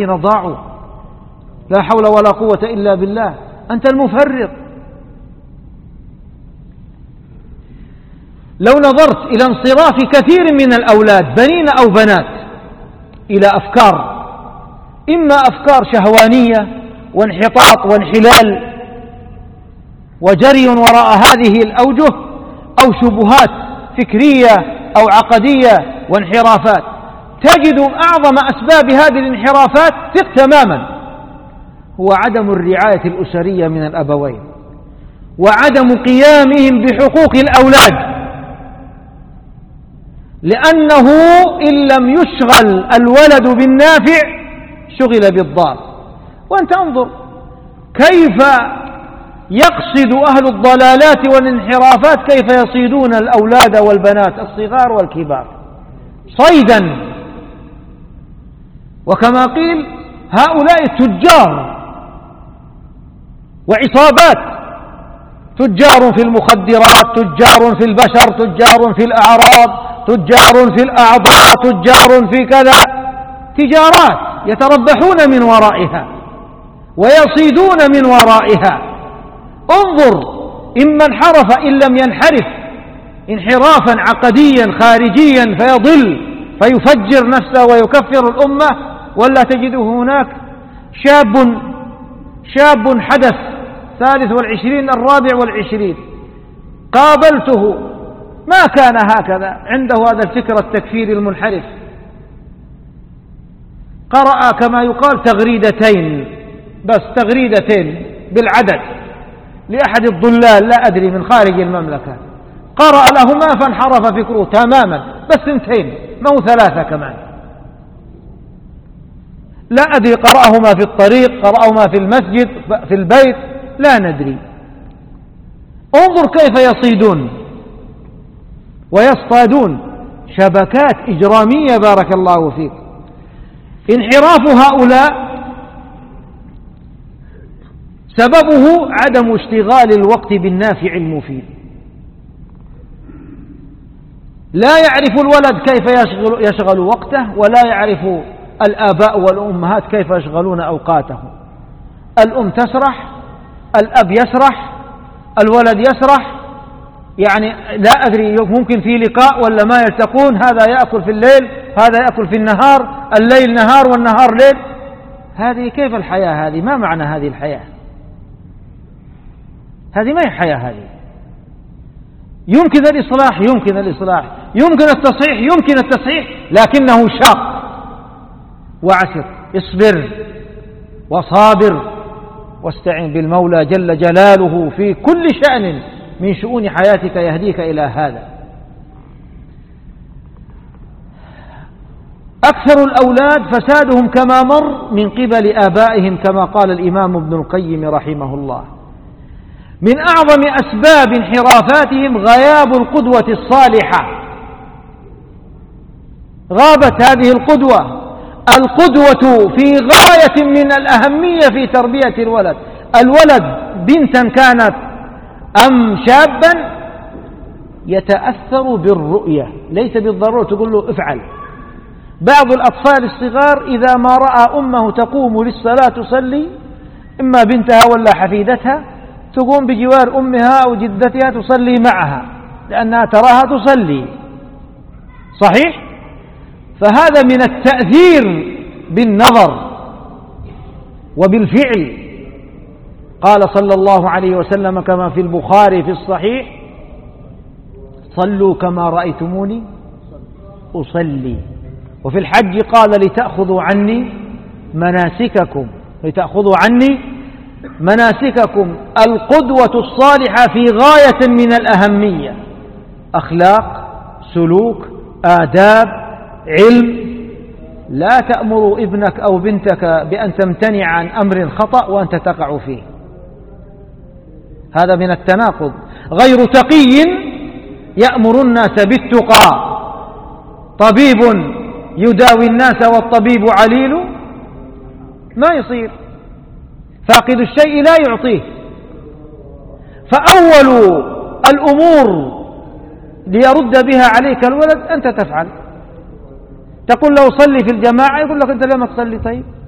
ضاعوا، لا حول ولا قوة إلا بالله، أنت المفرط. لو نظرت إلى انصراف كثير من الأولاد بنين أو بنات إلى أفكار، إما أفكار شهوانية وانحطاط وانحلال وجري وراء هذه الأوجه، أو شبهات فكرية أو عقدية وانحرافات، تجد أعظم أسباب هذه الانحرافات ثق تماما هو عدم الرعاية الأسرية من الأبوين، وعدم قيامهم بحقوق الأولاد، لأنه إن لم يشغل الولد بالنافع شغل بالضار. وأنت انظر كيف يقصد أهل الضلالات والانحرافات، كيف يصيدون الأولاد والبنات الصغار والكبار صيدا. وكما قيل هؤلاء تجار وعصابات، تجار في المخدرات، تجار في البشر، تجار في الأعراض، تجار في الأعضاء، تجار في كذا، تجارات يتربحون من ورائها ويصيدون من ورائها. انظر إما انحرف إن لم ينحرف انحرافا عقديا خارجيا فيضل فيفجر نفسه ويكفر الأمة، ولا تجده هناك شاب حدث 23 24 قابلته ما كان هكذا، عنده هذا الفكر التكفيري المنحرف، قرأ كما يقال تغريدتين، بس تغريدتين بالعدد لأحد الضلال لا أدري من خارج المملكة، قرأ لهما فانحرف فكره تماما، بس 2 ما هو 3 كمان، لا أدري قرأهما في الطريق، قرأهما في المسجد، في البيت، لا ندري. انظر كيف يصيدون ويصطادون، شبكات إجرامية بارك الله فيك. انحراف هؤلاء سببه عدم اشتغال الوقت بالنافع المفيد. لا يعرف الولد كيف يشغل وقته، ولا يعرف الآباء والأمهات كيف يشغلون أوقاتهم. الأم تسرح، الأب يسرح، الولد يسرح، يعني لا أدري ممكن في لقاء ولا ما يلتقون، هذا يأكل في الليل، هذا يأكل في النهار، الليل نهار والنهار ليل. هذه كيف الحياة هذه؟ ما معنى هذه الحياة؟ هذه ما هي حياة. هذه يمكن الإصلاح، يمكن الإصلاح، يمكن التصحيح، يمكن التصحيح، لكنه شاق وعسر. اصبر وصابر واستعن بالمولى جل جلاله في كل شأن من شؤون حياتك يهديك إلى هذا. أكثر الأولاد فسادهم كما مر من قبل آبائهم، كما قال الإمام ابن القيم رحمه الله. من أعظم أسباب انحرافاتهم غياب القدوة الصالحة، غابت هذه القدوة. القدوة في غاية من الأهمية في تربية الولد. الولد بنتا كانت أم شابا يتأثر بالرؤية، ليس بالضرورة تقول له افعل. بعض الأطفال الصغار إذا ما رأى أمه تقوم للصلاة تصلي، إما بنتها ولا حفيدتها، تقوم بجوار أمها أو جدتها تصلي معها لأنها تراها تصلي، صحيح؟ فهذا من التأثير بالنظر وبالفعل. قال صلى الله عليه وسلم كما في البخاري في الصحيح: صلوا كما رأيتموني أصلي. وفي الحج قال: لتأخذوا عني مناسككم، لتأخذوا عني مناسككم. القدوة الصالحة في غاية من الأهمية، أخلاق، سلوك، آداب، علم. لا تأمر ابنك أو بنتك بأن تمتنع عن أمر خطأ وأنت تقع فيه، هذا من التناقض. غير تقي يأمر الناس بالتقى، طبيب يداوي الناس والطبيب عليل، ما يصير. فاقد الشيء لا يعطيه. فأول الأمور ليرد بها عليك الولد أنت تفعل. تقول له صلي في الجماعة، يقول لك أنت لما تصلي. طيب